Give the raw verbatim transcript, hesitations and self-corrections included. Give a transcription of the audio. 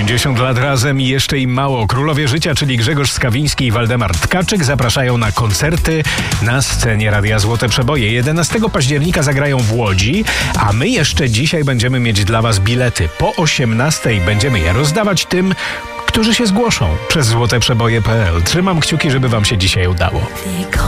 pięćdziesiąt lat razem i jeszcze im mało. Królowie życia, czyli Grzegorz Skawiński i Waldemar Tkaczyk zapraszają na koncerty na scenie Radia Złote Przeboje. jedenastego października zagrają w Łodzi, a my jeszcze dzisiaj będziemy mieć dla was bilety. Po osiemnastej będziemy je rozdawać tym, którzy się zgłoszą przez złoteprzeboje kropka pe el. Trzymam kciuki, żeby wam się dzisiaj udało.